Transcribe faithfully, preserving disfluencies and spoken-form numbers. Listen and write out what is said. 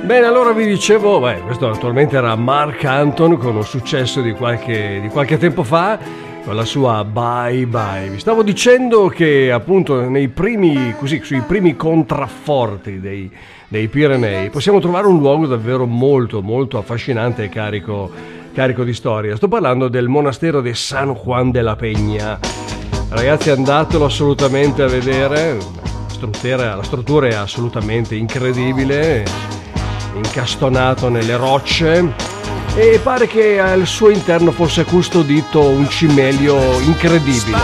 Bene, allora vi dicevo, beh, questo attualmente era Marc Anton con un successo di qualche, di qualche tempo fa, con la sua Bye Bye. Vi stavo dicendo che appunto nei primi, così, sui primi contrafforti dei, dei Pirenei possiamo trovare un luogo davvero molto, molto affascinante e carico, carico di storia. Sto parlando del monastero di San Juan de la Peña. Ragazzi, andatelo assolutamente a vedere, la struttura, la struttura è assolutamente incredibile, incastonato nelle rocce, e pare che al suo interno fosse custodito un cimelio incredibile.